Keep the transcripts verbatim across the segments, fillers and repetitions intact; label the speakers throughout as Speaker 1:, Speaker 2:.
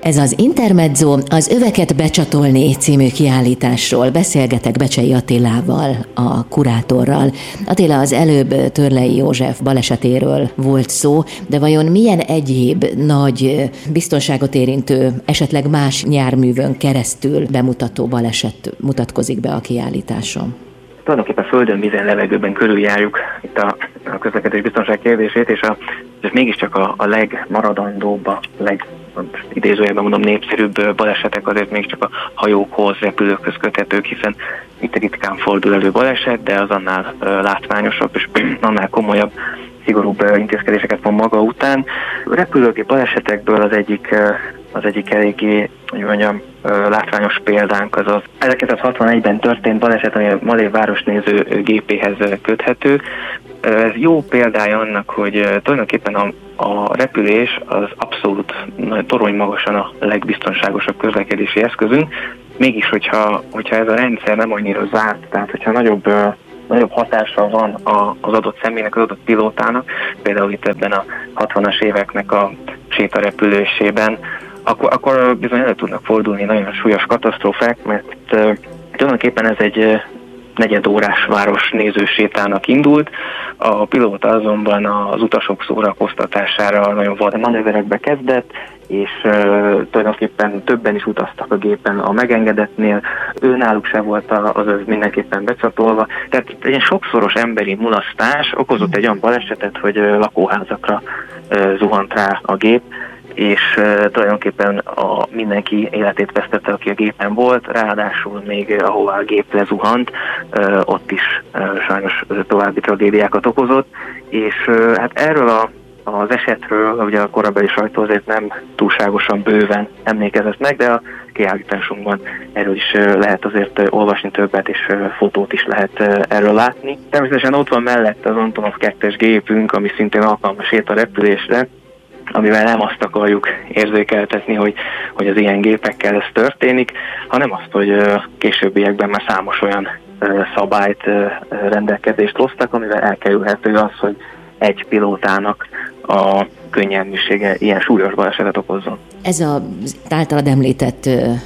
Speaker 1: Ez az Intermezzo, az Öveket becsatolni című kiállításról. Beszélgetek Becsei Attilával, a kurátorral. Attila, az előbb Törlei József balesetéről volt szó, de vajon milyen egyéb nagy biztonságot érintő, esetleg más járművön keresztül bemutató baleset mutatkozik be a kiállításon?
Speaker 2: Tulajdonképpen földön, vízen, levegőben körüljárjuk itt a, a közlekedés biztonság kérdését, és, a, és mégiscsak a, a legmaradandóbb, a leg idézőjelben mondom népszerűbb balesetek azért mégiscsak a hajókhoz, repülőkhöz köthetők, hiszen itt ritkán fordul elő baleset, de az annál látványosabb és annál komolyabb, szigorúbb intézkedéseket van maga után. A repülőgép balesetekből az egyik, az egyik eléggé, hogy mondjam, látványos példánk az az ezerkilencszázhatvanegyben történt baleset, ami a Malév városnéző gépéhez köthető. Ez jó példája annak, hogy tulajdonképpen a, a repülés az abszolút torony magasan a legbiztonságosabb közlekedési eszközünk. Mégis, hogyha, hogyha ez a rendszer nem annyira zárt, tehát hogyha nagyobb, nagyobb hatással van az adott személynek, az adott pilótának, például itt ebben a hatvanas éveknek a sétarepülésében, akkor, akkor bizony elő tudnak fordulni nagyon súlyos katasztrófák, mert tulajdonképpen ez egy negyedórás város nézősétának indult. A pilóta azonban az utasok szórakoztatására nagyon vad manőverekbe kezdett, és uh, tulajdonképpen többen is utaztak a gépen a megengedetnél, ő náluk se volt az az mindenképpen becsatolva. Tehát egy sokszoros emberi mulasztás okozott egy olyan balesetet, hogy uh, lakóházakra uh, zuhant rá a gép, és uh, tulajdonképpen a mindenki életét vesztette, aki a gépen volt, ráadásul még ahová a gép lezuhant, uh, ott is uh, sajnos további tragédiákat okozott, és uh, hát erről a, az esetről ugye a korabeli sajtó azért nem túlságosan bőven emlékezett meg, de a kiállításunkban erről is uh, lehet azért uh, olvasni többet, és uh, fotót is lehet uh, erről látni. Természetesen ott van mellett az Antonov kettes gépünk, ami szintén alkalmas a repülésre, amivel nem azt akarjuk érzékeltetni, hogy, hogy az ilyen gépekkel ez történik, hanem azt, hogy későbbiekben már számos olyan szabályt, rendelkezést hoztak, amivel elkerülhető az, hogy egy pilótának a könnyelműsége ilyen súlyos balesetet okozzon.
Speaker 1: Ez az általad említett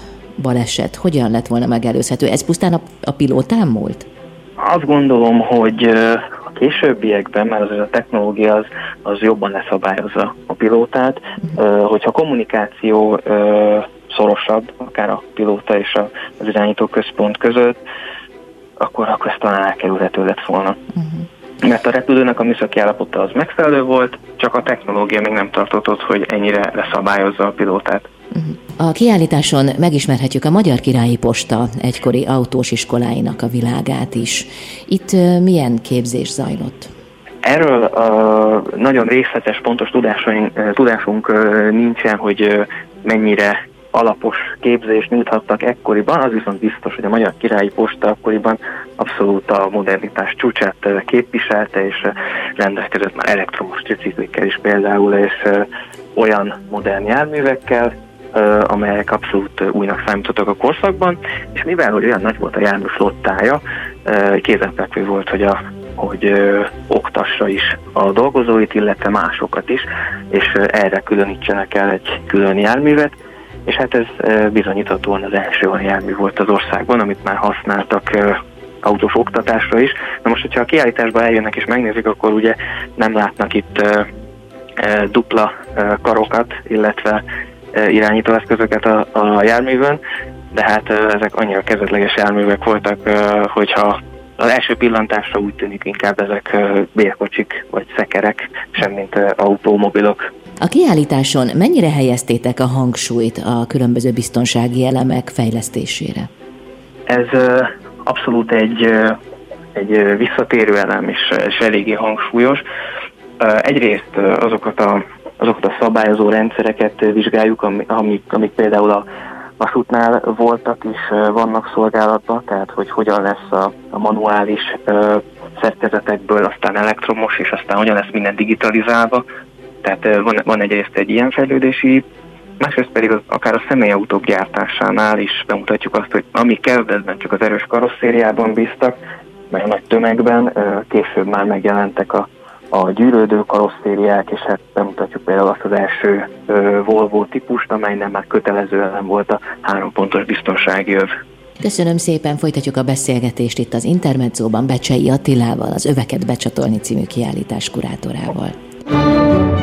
Speaker 1: baleset hogyan lett volna megelőzhető? Ez pusztán a, a pilótán múlt?
Speaker 2: Azt gondolom, hogy későbbiekben, mert azért a technológia az, az jobban leszabályozza a pilótát, uh, hogyha a kommunikáció uh, szorosabb, akár a pilóta és az irányító központ között, akkor, akkor ez talán elkerülhető lett volna. Uh-huh. Mert a repülőnek a műszaki állapota az megfelelő volt, csak a technológia még nem tartott ott, hogy ennyire leszabályozza a pilótát.
Speaker 1: A kiállításon megismerhetjük a Magyar Királyi Posta egykori autós iskoláinak a világát is. Itt milyen képzés zajlott?
Speaker 2: Erről uh, nagyon részletes, pontos tudásunk, tudásunk uh, nincsen, hogy uh, mennyire alapos képzést nyújthattak ekkoriban, az viszont biztos, hogy a Magyar Királyi Posta akkoriban abszolút a modernitás csúcsát uh, képviselte, és uh, rendelkezett már elektromos triciklikkel is például, és uh, olyan modern járművekkel, amelyek abszolút újnak számítottak a korszakban, és mivel hogy olyan nagy volt a jármű flottája, kézenfekvő volt, hogy, a, hogy ö, oktassa is a dolgozóit, illetve másokat is, és ö, erre különítsenek el egy külön járművet, és hát ez ö, bizonyíthatóan az első olyan jármű volt az országban, amit már használtak ö, autós oktatásra is. Na most, hogyha a kiállításba eljönnek és megnézik, akkor ugye nem látnak itt ö, ö, dupla ö, karokat, illetve irányítóeszközöket a, a járművön, de hát ezek annyira kezdetleges járművek voltak, hogyha az első pillantásra úgy tűnik inkább ezek bérkocsik vagy szekerek, semmint automobilok.
Speaker 1: A kiállításon mennyire helyeztétek a hangsúlyt a különböző biztonsági elemek fejlesztésére?
Speaker 2: Ez abszolút egy, egy visszatérő elem, és, és eléggé hangsúlyos. Egyrészt azokat a azokat a szabályozó rendszereket vizsgáljuk, amik, amik például a vasútnál voltak és vannak szolgálatban, tehát hogy hogyan lesz a, a manuális ö, szerkezetekből, aztán elektromos, és aztán hogyan lesz minden digitalizálva. Tehát ö, van, van egyrészt egy ilyen fejlődési, másrészt pedig az, akár a személyautók gyártásánál is bemutatjuk azt, hogy ami kezdetben csak az erős karosszériában bíztak, meg a nagy tömegben, ö, később már megjelentek a a gyűrődő karosszériák, és hát bemutatjuk például azt az első ö, Volvo típust, amelynek már kötelezően volt a három pontos biztonsági öv.
Speaker 1: Köszönöm szépen, folytatjuk a beszélgetést itt az Intermedzóban Becsei Attilával, az Öveket becsatolni című kiállítás kurátorával.